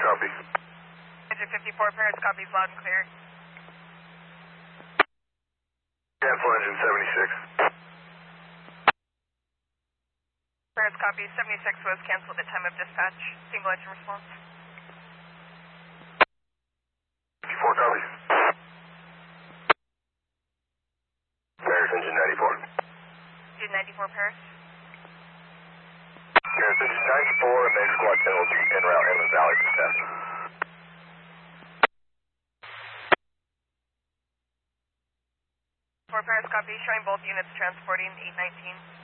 copy. Engine 54, Paris copies loud and clear. Cancel engine 76. Paris copies, 76 was canceled at time of dispatch. Single engine response. 54 copies. Paris engine 94. Engine 94, Paris. Paris engine 94, and main squad 10 will be en route Inland Valley dispatch. For Paris copy, showing both units transporting 819.